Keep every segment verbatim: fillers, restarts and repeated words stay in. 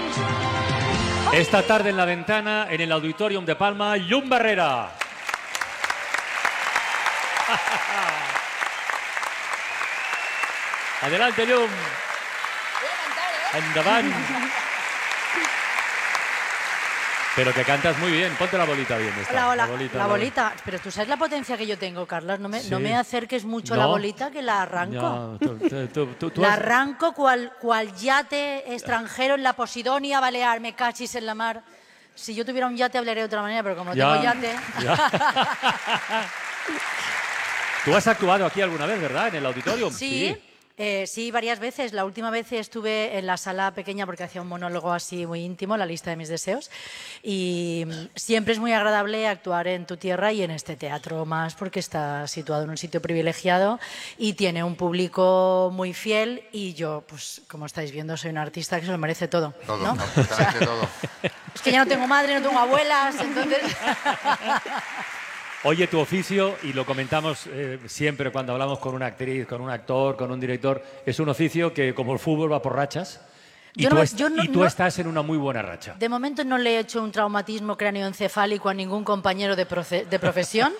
Esta tarde en La Ventana, en el Auditorium de Palma, Llum Barrera. Adelante, Llum. Endavant. Pero que cantas muy bien. Ponte la bolita bien. Esta. Hola, hola. La bolita. La la bolita. Pero tú sabes la potencia que yo tengo, Carlos. No me, Sí. no me acerques mucho No. la bolita que la arranco. Ya, tú, tú, tú, tú, tú La has- arranco cual, cual yate extranjero en la Posidonia Balear. Me cachis en la mar. Si yo tuviera un yate hablaría de otra manera, pero como no Ya, tengo yate... ya. Tú has actuado aquí alguna vez, ¿verdad? En el Auditorium. Sí, eh, sí, varias veces. La última vez estuve en la sala pequeña porque hacía un monólogo así muy íntimo, la lista de mis deseos. Y mm, siempre es muy agradable actuar en tu tierra y en este teatro más porque está situado en un sitio privilegiado y tiene un público muy fiel. Y yo, pues como estáis viendo, soy una artista que se lo merece todo. Todo, ¿no? absolutamente todo. Es que ya no tengo madre, no tengo abuelas, entonces... Oye, tu oficio, y lo comentamos eh, siempre cuando hablamos con una actriz, con un actor, con un director, es un oficio que, como el fútbol, va por rachas. Y, Yo tú, no- est- yo no- y tú no- estás en una muy buena racha. De momento no le he hecho un traumatismo cráneoencefálico a ningún compañero de, proce- de profesión,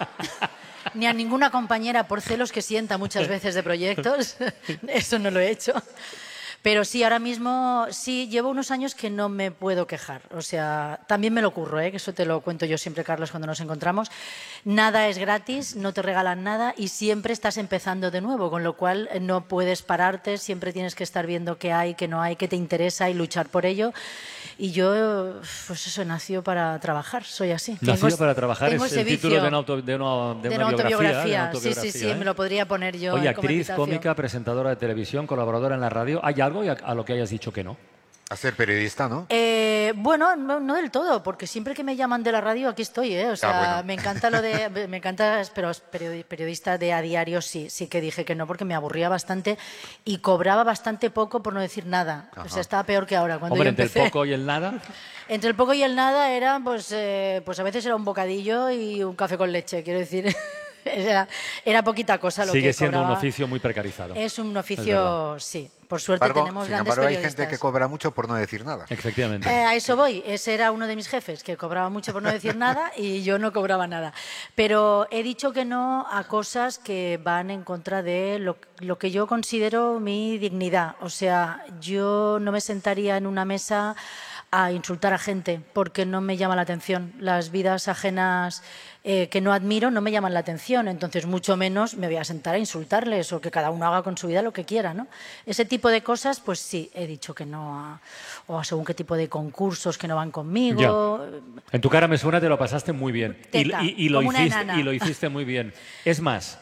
ni a ninguna compañera por celos que sienta muchas veces de proyectos. Eso no lo he hecho. Pero sí, ahora mismo sí, llevo unos años que no me puedo quejar. O sea, también me lo curro, ¿eh? Que eso te lo cuento yo siempre, Carlos, cuando nos encontramos. Nada es gratis, no te regalan nada y siempre estás empezando de nuevo, con lo cual eh, no puedes pararte, siempre tienes que estar viendo qué hay, qué no hay, qué te interesa y luchar por ello. Y yo, pues eso, nació para trabajar, soy así. Nacido Tengo es- para trabajar tengo es ese el título vicio de una, auto- de una, de de una una biografía. autobiografía. de una Sí, sí, sí, autobiografía, ¿eh? me lo podría poner yo Oye, como actriz, epitafio. cómica, presentadora de televisión, colaboradora en la radio. ¿Hay algo a, a lo que hayas dicho que no? A ser periodista, ¿no? Eh, bueno, no, no del todo, porque siempre que me llaman de la radio aquí estoy, ¿eh? O sea, Ah, bueno. me encanta lo de, me encanta, pero periodi- periodista de a diario sí, sí que dije que no, porque me aburría bastante y cobraba bastante poco por no decir nada. O sea, estaba peor que ahora cuando Hombre, yo entre empecé. el poco y el nada. Entre el poco y el nada era, pues, eh, pues a veces era un bocadillo y un café con leche, quiero decir. Era, era poquita cosa lo Sigue que siendo un cobraba. oficio muy precarizado. Es un Es oficio, sí. Por Sin suerte embargo, tenemos sin grandes embargo, hay periodistas. gente que cobra mucho por no decir nada. Efectivamente. Eh, a eso voy. Ese era uno de mis jefes, que cobraba mucho por no decir nada y yo no cobraba nada. Pero he dicho que no a cosas que van en contra de lo, lo que yo considero mi dignidad. O sea, yo no me sentaría en una mesa a insultar a gente porque no me llama la atención. Las vidas ajenas eh, que no admiro no me llaman la atención, entonces mucho menos me voy a sentar a insultarles o que cada uno haga con su vida lo que quiera, ¿no? Ese tipo de cosas, pues sí, he dicho que no a, o a según qué tipo de concursos que no van conmigo. En tu cara me suena, te lo pasaste muy bien. Y, Teta, y- y lo como una hiciste, enana. y lo hiciste muy bien. Es más,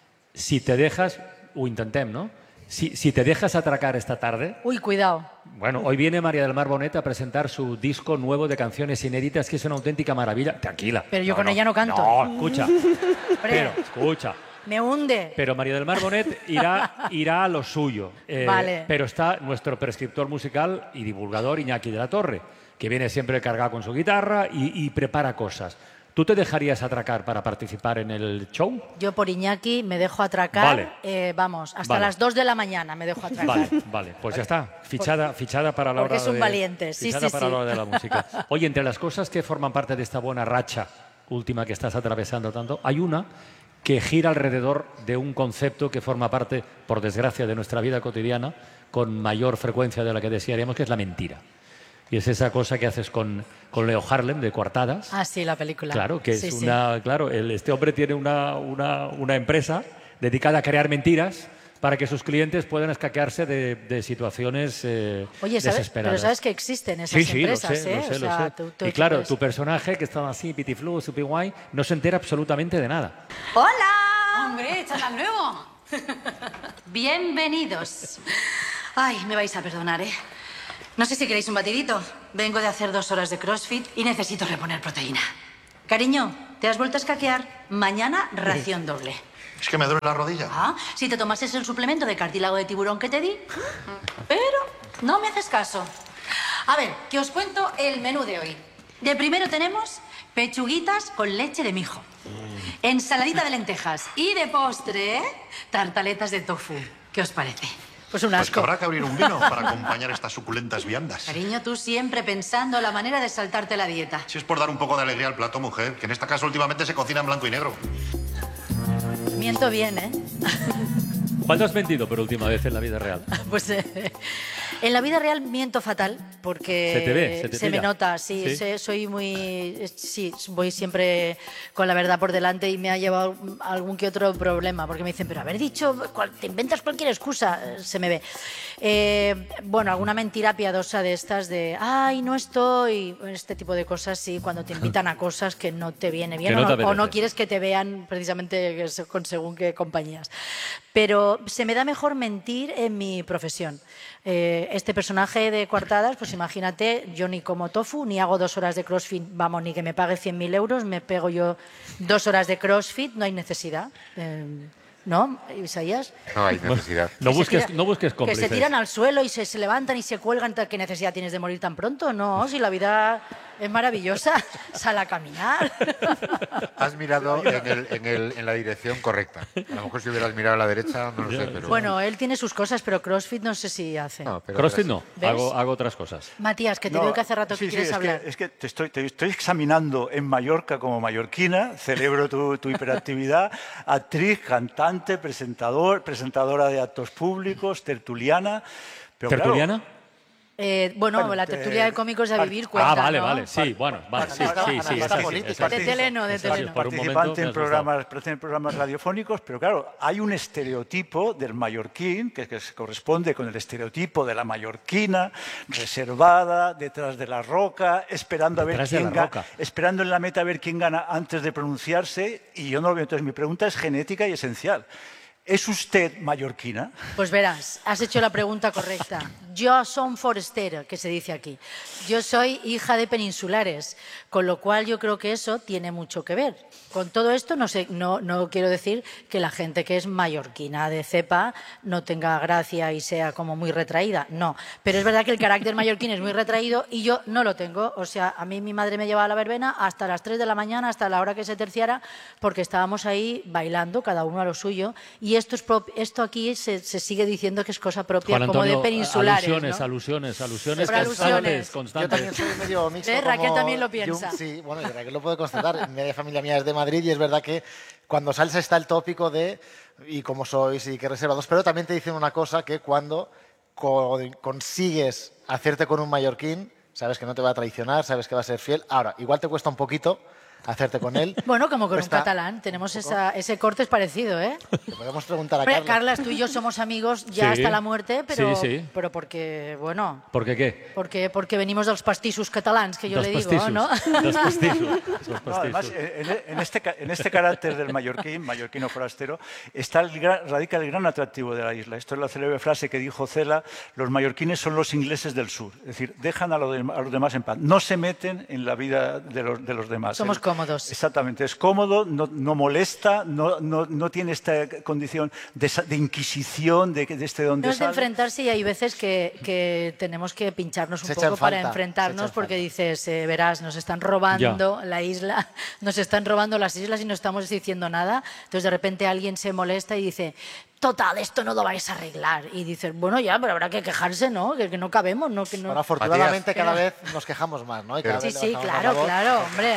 si te dejas, o intentem, ¿no? Si, si te dejas atracar esta tarde, Uy, cuidado. bueno, hoy viene María del Mar Bonet a presentar su disco nuevo de canciones inéditas, que es una auténtica maravilla. Tranquila. Pero yo con ella no canto. No, escucha. Pero, Hombre, escucha. me hunde. Pero María del Mar Bonet irá, irá a lo suyo. Eh, Vale. Pero está nuestro prescriptor musical y divulgador Iñaki de la Torre, que viene siempre cargado con su guitarra y, y prepara cosas. ¿Tú te dejarías atracar para participar en el show? Yo por Iñaki me dejo atracar, Vale. eh, vamos, hasta Vale. las dos de la mañana me dejo atracar. Vale, vale, pues ya está. Fichada, fichada para la Porque hora es un de, valiente, sí, fichada sí, para sí. la hora de la música. Oye, entre las cosas que forman parte de esta buena racha última que estás atravesando tanto, hay una que gira alrededor de un concepto que forma parte, por desgracia, de nuestra vida cotidiana con mayor frecuencia de la que desearíamos, que es la mentira. Y es esa cosa que haces con, con Leo Harlem, de Coartadas. Ah, sí, la película. Claro, que Sí, es sí. una. Claro, el- este hombre tiene una, una, una empresa dedicada a crear mentiras para que sus clientes puedan escaquearse de, de situaciones eh, Oye, ¿sabes? desesperadas. Pero sabes que existen esas Sí, sí, lo empresas, sé, ¿eh? lo sé, O lo sea, sé. tú- tú Y claro, puedes- tu personaje, que está así, pitiflu, super guay, no se entera absolutamente de nada. ¡Hola! ¡Hombre, chaval nuevo! Bienvenidos. Ay, me vais a perdonar, ¿eh? No sé si queréis un batidito. Vengo de hacer dos horas de CrossFit y necesito reponer proteína. Cariño, ¿te has vuelto a escaquear? Mañana ración doble. Es que me duele la rodilla. Ah, si te tomases el suplemento de cartílago de tiburón que te di. Pero no me haces caso. A ver, que os cuento el menú de hoy. De primero tenemos pechuguitas con leche de mijo, ensaladita de lentejas y de postre, tartaletas de tofu. ¿Qué os parece? Pues un Pues asco. habrá que abrir un vino para acompañar estas suculentas viandas. Cariño, tú siempre pensando la manera de saltarte la dieta. Si es por dar un poco de alegría al plato, mujer, que en esta casa últimamente se cocina en blanco y negro. Miento bien, ¿eh? ¿Cuándo has mentido por última vez en la vida real? Pues eh, en la vida real miento fatal porque Se te ve, se te me pilla. nota, sí, ¿Sí? sé- soy muy, eh, sí, voy siempre con la verdad por delante y me ha llevado algún que otro problema porque me dicen, pero haber dicho, cual- te inventas cualquier excusa, eh, se me ve. Eh, bueno, alguna mentira piadosa de estas de, ay, no estoy, este tipo de cosas, sí, cuando te invitan a cosas que no te viene bien Que no o, te no, o no apetece. quieres que te vean precisamente que se- con según qué compañías. Pero se me da mejor mentir en mi profesión. Eh, este personaje de Coartadas, pues imagínate, yo ni como tofu, ni hago dos horas de CrossFit, vamos, ni que me pague cien mil euros, me pego yo dos horas de CrossFit, no hay necesidad. Eh, ¿No, Isaías? No hay necesidad. No Que se busques, tira- no busques Que cómplices. se tiran al suelo y se, se levantan y se cuelgan. ¿Qué necesidad tienes de morir tan pronto? No, si la vida es maravillosa, sal a caminar. Has mirado en, el- en el- en la dirección correcta. A lo mejor si hubieras mirado a la derecha, no lo sé, pero... Bueno, él tiene sus cosas, pero CrossFit no sé si hace. No, pero CrossFit otras- no, ¿Ves? hago, hago otras cosas. Matías, que te No, veo que hace rato sí, que sí, quieres es hablar. Que, es que te estoy, te estoy examinando en Mallorca como mallorquina, celebro tu, tu hiperactividad, actriz, cantante, presentador, presentadora de actos públicos, tertuliana. Pero claro, ¿Tertuliana? Eh, bueno, Bueno, la tertulia eh, de cómicos de par- vivir cuenta, Ah, vale, ¿no? vale, sí, bueno, vale, sí, Analista- sí, sí, analista esa sí, política. esa sí. De Teleno, de Esa sí, Teleno. por un momento participante me en has gustado. programas, participante en programas radiofónicos, pero claro, hay un estereotipo del mallorquín que, que se corresponde con el estereotipo de la mallorquina, reservada, detrás de la roca, esperando a ver Detrás de quién la gana, roca. esperando en la meta a ver quién gana antes de pronunciarse, y yo no lo veo. Entonces mi pregunta es genética y esencial. ¿Es usted mallorquina? Pues verás, has hecho la pregunta correcta. Yo soy forastera, que se dice aquí. Yo soy hija de peninsulares, con lo cual yo creo que eso tiene mucho que ver. Con todo esto no, sé, no, no quiero decir que la gente que es mallorquina de cepa no tenga gracia y sea como muy retraída, no. Pero es verdad que el carácter mallorquín es muy retraído y yo no lo tengo. O sea, a mí mi madre me llevaba a la verbena hasta las tres de la mañana, hasta la hora que se terciara, porque estábamos ahí bailando, cada uno a lo suyo. Y esto, es prop- esto aquí se, se sigue diciendo que es cosa propia Juan como Antonio, de peninsulares. alusiones, ¿no? alusiones, alusiones Por constantes, alusiones. Yo constantes. también soy medio mixto. ¿Ves? Raquel como también lo Jung. piensa. Sí, bueno, y Raquel lo puede constatar. Media familia mía es de Madrid y es verdad que cuando sales está el tópico de y cómo sois y qué reservados, pero también te dicen una cosa que cuando co- consigues hacerte con un mallorquín, sabes que no te va a traicionar, sabes que va a ser fiel. Ahora, igual te cuesta un poquito hacerte con él. Bueno, como con un Cuesta catalán, tenemos esa, ese corte es parecido, ¿eh? Le podemos preguntar a Hombre, Carlos. Carlas, tú y yo somos amigos ya Sí. hasta la muerte, pero, Sí, sí. pero porque, bueno, ¿Por qué qué? porque, porque venimos dels pastissos catalans, que yo Dos le digo, pastissos, ¿no? dos pastissos, dos No, además, pastissos. en, en este, ca- en este carácter del mallorquín, mallorquino forastero, está el gran- radica el gran atractivo de la isla. Esto es la célebre frase que dijo Cela: los mallorquines son los ingleses del sur. Es decir, dejan a, lo de- a los demás en paz. No se meten en la vida de los, de los demás. Somos El- cómodos. Exactamente. Es cómodo, no, no molesta, no, no, no tiene esta condición de, sa- de inquisición, de, que- de este donde No es de sale. enfrentarse y hay veces que, que tenemos que pincharnos un Se poco echan para falta, se enfrentarnos echan porque falta. dices, eh, verás, nos están robando la isla, nos están robando las islas y no estamos diciendo nada. Entonces de repente alguien se molesta y dice, total, esto no lo vais a arreglar. Y dices, bueno, ya, pero habrá que quejarse, ¿no? Que, que no cabemos, ¿no? Que no... Bueno, afortunadamente Matías. cada vez nos quejamos más, ¿no? Y cada Sí, vez sí, levantamos más claro, la voz. claro, hombre.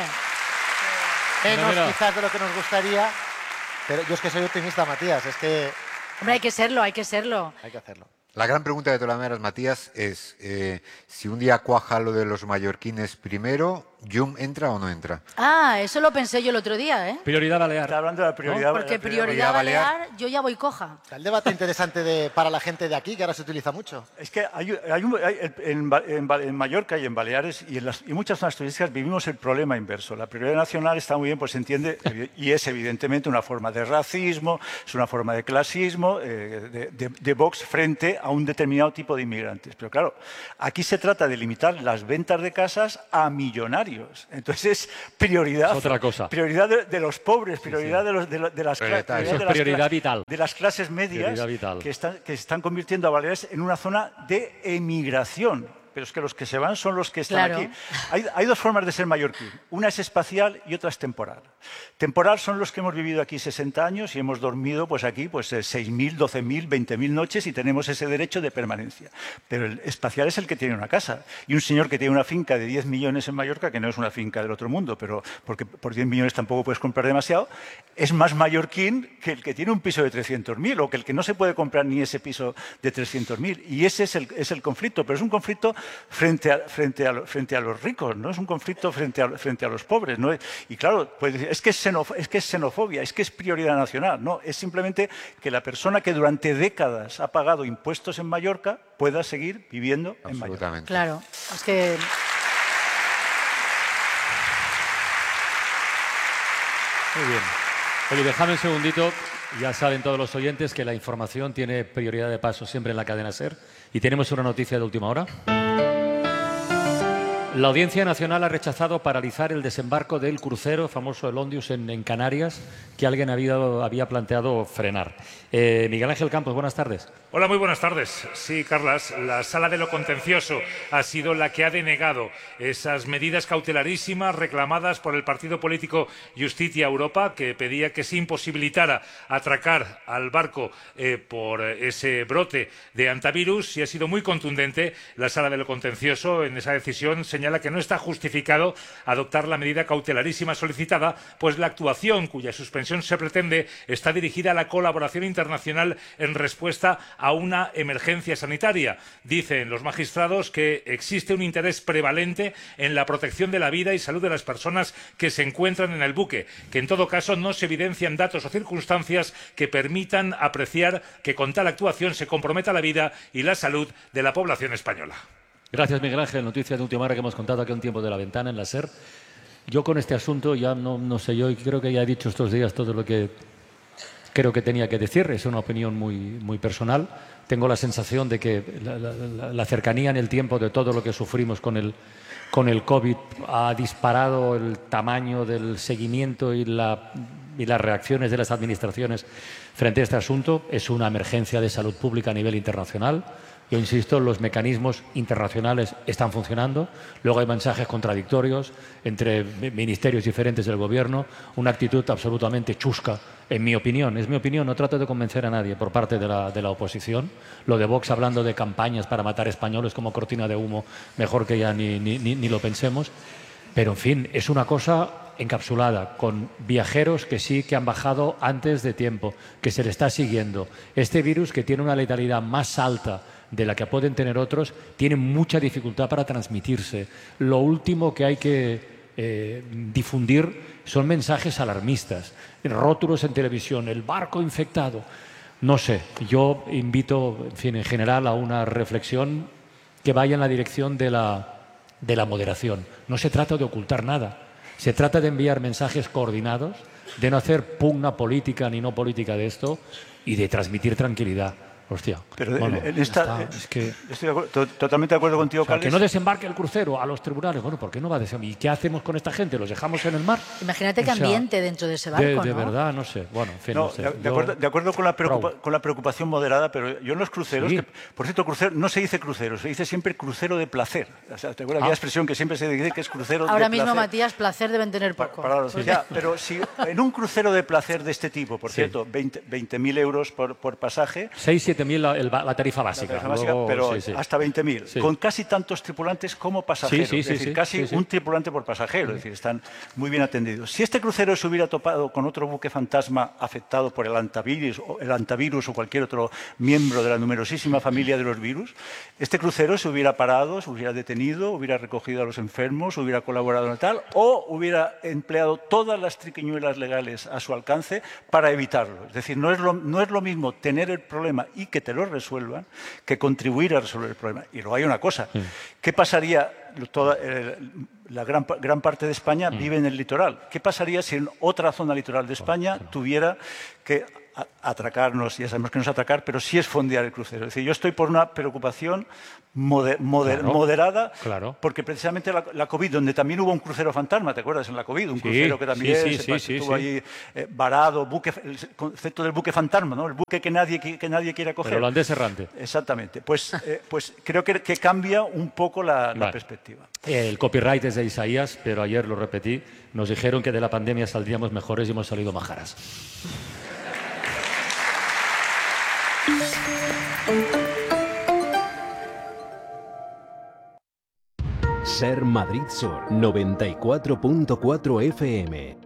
Menos Mira, mira. quizás de lo que nos gustaría, pero yo es que soy optimista, Matías, es que Hombre, hay que serlo, hay que serlo. hay que hacerlo. La gran pregunta de todas maneras, Matías, es eh, si un día cuaja lo de los mallorquines primero, ¿Jung entra o no entra? Ah, eso lo pensé yo el otro día, ¿eh? Prioridad Está balear. hablando de la prioridad. Porque la prioridad prioridad balear. balear, yo ya voy coja. El debate interesante de, para la gente de aquí, que ahora se utiliza mucho. Es que hay, hay un- hay- en, Ba- en Ba- en Mallorca y en Baleares y en, las, y muchas zonas turísticas vivimos el problema inverso. La prioridad nacional está muy bien, pues se entiende, evi- y es evidentemente una forma de racismo, es una forma de clasismo, eh, de, de- de Vox frente a un determinado tipo de inmigrantes. Pero claro, aquí se trata de limitar las ventas de casas a millonarios. Entonces es prioridad. Es otra cosa. Prioridad de, de los pobres, prioridad de, los, de, lo- de las, cla- Prioritario. prioridad Eso es de las prioridad cla- vital. de las clases medias Prioridad vital. que están, que se están convirtiendo a Baleares en una zona de emigración. pero es que los que se van son los que están Claro. aquí. Hay, hay dos formas de ser mallorquín. Una es espacial y otra es temporal. Temporal son los que hemos vivido aquí sesenta años y hemos dormido pues aquí pues seis mil, doce mil, veinte mil noches y tenemos ese derecho de permanencia. Pero el espacial es el que tiene una casa. Y un señor que tiene una finca de diez millones en Mallorca, que no es una finca del otro mundo, pero porque por diez millones tampoco puedes comprar demasiado, es más mallorquín que el que tiene un piso de trescientos mil o que el que no se puede comprar ni ese piso de trescientos mil. Y ese es el, es el conflicto, pero es un conflicto frente a, frente a, frente a los ricos, no es un conflicto frente a, frente a los pobres. ¿No? Y claro, pues es que es, xenof es que es xenofobia, es que es prioridad nacional. No, es simplemente que la persona que durante décadas ha pagado impuestos en Mallorca pueda seguir viviendo en Mallorca. Claro, es que... Muy bien. Oye, dejadme un segundito. Ya saben todos los oyentes que la información tiene prioridad de paso siempre en la cadena SER. Y tenemos una noticia de última hora. La Audiencia Nacional ha rechazado paralizar el desembarco del crucero famoso el Ondius en, en Canarias, que alguien había, había planteado frenar. Eh, Miguel Ángel Campos, buenas tardes. Hola, muy buenas tardes. Sí, Carlas, la Sala de lo Contencioso ha sido la que ha denegado esas medidas cautelarísimas reclamadas por el partido político Justicia Europa, que pedía que se imposibilitara atracar al barco eh, por ese brote de antivirus, y ha sido muy contundente. La Sala de lo Contencioso en esa decisión señala que no está justificado adoptar la medida cautelarísima solicitada, pues la actuación cuya suspensión se pretende está dirigida a la colaboración internacional en respuesta a una emergencia sanitaria. Dicen los magistrados que existe un interés prevalente en la protección de la vida y salud de las personas que se encuentran en el buque, que en todo caso no se evidencian datos o circunstancias que permitan apreciar que con tal actuación se comprometa la vida y la salud de la población española. Gracias, Miguel Ángel. Noticias de última hora que hemos contado aquí un tiempo de la ventana en la SER. Yo con este asunto ya no, no sé, yo creo que ya he dicho estos días todo lo que creo que tenía que decir. Es una opinión muy, muy personal. Tengo la sensación de que la, la, la cercanía en el tiempo de todo lo que sufrimos con el, con el COVID ha disparado el tamaño del seguimiento y, la, y las reacciones de las administraciones frente a este asunto. Es una emergencia de salud pública a nivel internacional. Yo insisto, los mecanismos internacionales están funcionando. Luego hay mensajes contradictorios entre ministerios diferentes del Gobierno. Una actitud absolutamente chusca, en mi opinión. Es mi opinión, no trato de convencer a nadie por parte de la, de la oposición. Lo de Vox hablando de campañas para matar españoles como cortina de humo, mejor que ya ni, ni, ni, ni lo pensemos. Pero, en fin, es una cosa encapsulada, con viajeros que sí que han bajado antes de tiempo, que se le está siguiendo. Este virus, que tiene una letalidad más alta de la que pueden tener otros, tiene mucha dificultad para transmitirse. Lo último que hay que eh, difundir son mensajes alarmistas, rótulos en televisión, el barco infectado. No sé, yo invito, en fin, en general, a una reflexión que vaya en la dirección de la, de la moderación. No se trata de ocultar nada, se trata de enviar mensajes coordinados, de no hacer pugna política ni no política de esto y de transmitir tranquilidad. Hostia. Pero bueno, en esta, está, es que, estoy de acuerdo, to, totalmente de acuerdo contigo, o sea, Carles. que no desembarque el crucero a los tribunales. Bueno, ¿por qué no va a desembarcar? ¿Y qué hacemos con esta gente? ¿Los dejamos en el mar? Imagínate qué O sea, ambiente dentro de ese barco, de, ¿no? de verdad, no sé. Bueno, en fin, No, no sé. de, de Yo- acuerdo, de acuerdo con, la preocupa- Prou. con la preocupación moderada, pero yo en los cruceros, Sí. que, por cierto, crucero, no se dice crucero, se dice siempre crucero de placer. O sea, ¿te acuerdas Ah. aquella expresión que siempre se dice que es crucero Ahora de mismo, placer? Matías, placer deben tener Pa- poco. para los- Pues- ya, pero si en un crucero de placer de este tipo, por Sí. cierto, veinte mil euros por, por pasaje, seis, siete mil la, el ba- la tarifa básica. la tarifa básica, Luego, pero sí, sí. hasta veinte mil, Sí. con casi tantos tripulantes como pasajeros. Sí, sí, es sí, decir, sí, casi sí, sí. un tripulante por pasajero, es decir, están muy bien atendidos. Si este crucero se hubiera topado con otro buque fantasma afectado por el antivirus, o el antivirus o cualquier otro miembro de la numerosísima familia de los virus, este crucero se hubiera parado, se hubiera detenido, hubiera recogido a los enfermos, hubiera colaborado en tal, o hubiera empleado todas las triquiñuelas legales a su alcance para evitarlo. Es decir, no es lo, no es lo mismo tener el problema y que te lo resuelvan que contribuir a resolver el problema. Y luego hay una cosa, ¿qué pasaría? Toda, eh, la gran, pa- gran parte de España vive en el litoral. ¿Qué pasaría si en otra zona litoral de España tuviera que atracarnos, ya sabemos que no es atracar, pero sí es fondear el crucero. Es decir, yo estoy por una preocupación moder, moder, claro, moderada, claro. porque precisamente la, la COVID, donde también hubo un crucero fantasma, ¿te acuerdas? En la COVID, un sí, crucero que también sí, sí, se sí, estuvo sí, ahí eh, varado, buque, el concepto del buque fantasma, ¿no? El buque que nadie, que, que nadie quiere coger. El holandés errante. Exactamente. Pues, eh, pues creo que, que cambia un poco la, vale. la perspectiva. El copyright es de Isaías, pero ayer lo repetí. Nos dijeron que de la pandemia saldríamos mejores y hemos salido majaras. Ser Madrid Sur noventa y cuatro punto cuatro F M.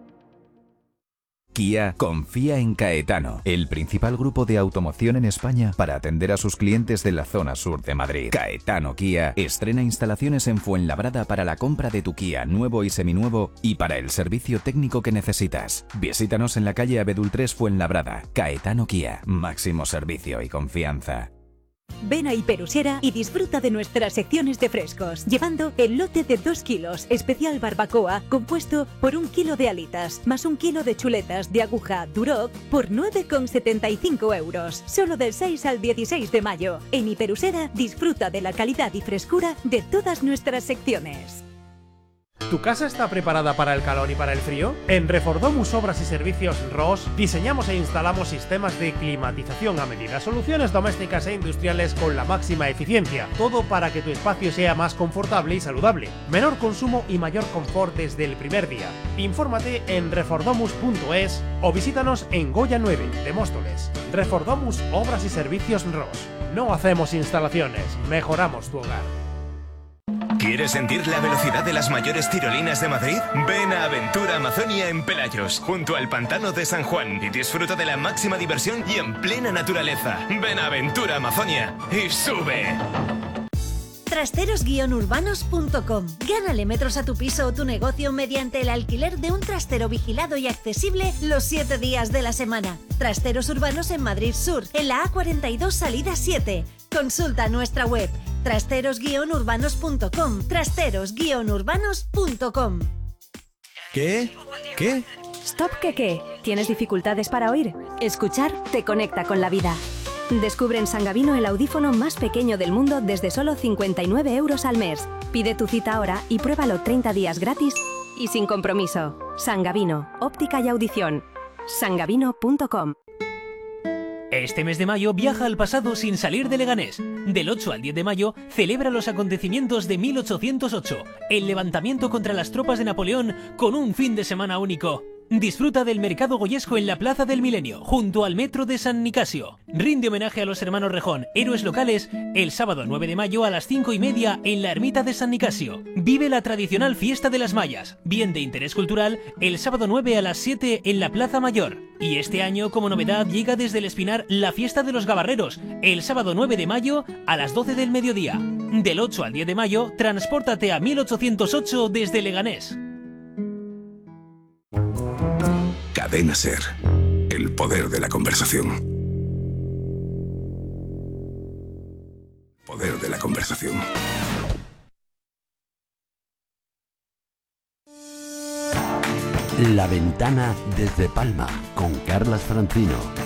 Kia confía en Caetano, el principal grupo de automoción en España para atender a sus clientes de la zona sur de Madrid. Caetano Kia estrena instalaciones en Fuenlabrada para la compra de tu Kia nuevo y seminuevo y para el servicio técnico que necesitas. Visítanos en la calle Abedul tres Fuenlabrada. Caetano Kia, máximo servicio y confianza. Ven a Hiperusera y disfruta de nuestras secciones de frescos, llevando el lote de dos kilos, especial barbacoa, compuesto por un kilo de alitas, más un kilo de chuletas de aguja Duroc, por nueve con setenta y cinco euros. Solo del seis al dieciséis de mayo. En Hiperusera disfruta de la calidad y frescura de todas nuestras secciones. ¿Tu casa está preparada para el calor y para el frío? En Refordomus Obras y Servicios R O S diseñamos e instalamos sistemas de climatización a medida, soluciones domésticas e industriales con la máxima eficiencia, todo para que tu espacio sea más confortable y saludable, menor consumo y mayor confort desde el primer día. Infórmate en refordomus punto es o visítanos en Goya nueve de Móstoles. Refordomus Obras y Servicios R O S. No hacemos instalaciones, mejoramos tu hogar. ¿Quieres sentir la velocidad de las mayores tirolinas de Madrid? Ven a Aventura Amazonia en Pelayos, junto al pantano de San Juan, y disfruta de la máxima diversión y en plena naturaleza. Ven a Aventura Amazonia y sube. trasteros guion urbanos punto com. Gánale metros a tu piso o tu negocio mediante el alquiler de un trastero vigilado y accesible los siete días de la semana. Trasteros urbanos en Madrid Sur, en la A cuarenta y dos salida siete. Consulta nuestra web trasteros guion urbanos punto com. trasteros guion urbanos punto com. ¿Qué? ¿Qué? Stop, ¿qué qué? ¿Tienes dificultades para oír? Escuchar te conecta con la vida. Descubre en Sangavino el audífono más pequeño del mundo desde solo cincuenta y nueve euros al mes. Pide tu cita ahora y pruébalo treinta días gratis y sin compromiso. Sangavino, óptica y audición. sangavino punto com. Este mes de mayo viaja al pasado sin salir de Leganés. Del ocho al diez de mayo celebra los acontecimientos de mil ochocientos ocho, el levantamiento contra las tropas de Napoleón, con un fin de semana único. Disfruta del mercado goyesco en la Plaza del Milenio, junto al metro de San Nicasio. Rinde homenaje a los hermanos Rejón, héroes locales, el sábado nueve de mayo a las cinco y media en la ermita de San Nicasio. Vive la tradicional fiesta de las Mayas, bien de interés cultural, el sábado nueve a las siete en la Plaza Mayor. Y este año, como novedad, llega desde el Espinar la fiesta de los Gabarreros, el sábado nueve de mayo a las doce del mediodía. Del ocho al diez de mayo, transpórtate a mil ochocientos ocho desde Leganés. Cadena Ser. El poder de la conversación. Poder de la conversación. La Ventana desde Palma con Carlas Francino.